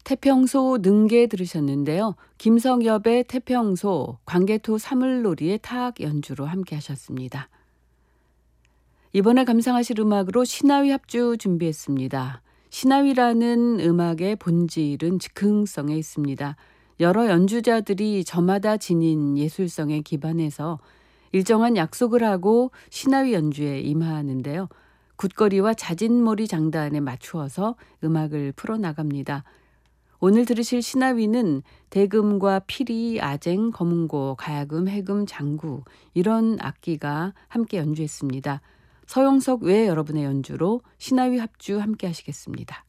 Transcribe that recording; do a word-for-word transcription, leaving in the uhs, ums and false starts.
태평소 능계 들으셨는데요. 김성엽의 태평소, 광개토 사물놀이의 타악 연주로 함께 하셨습니다. 이번에 감상하실 음악으로 시나위 합주 준비했습니다. 시나위라는 음악의 본질은 즉흥성에 있습니다. 여러 연주자들이 저마다 지닌 예술성에 기반해서 일정한 약속을 하고 시나위 연주에 임하는데요. 굿거리와 자진몰이 장단에 맞추어서 음악을 풀어나갑니다. 오늘 들으실 시나위는 대금과 피리, 아쟁, 거문고, 가야금, 해금, 장구 이런 악기가 함께 연주했습니다. 서용석 외 여러분의 연주로 시나위 합주 함께 하시겠습니다.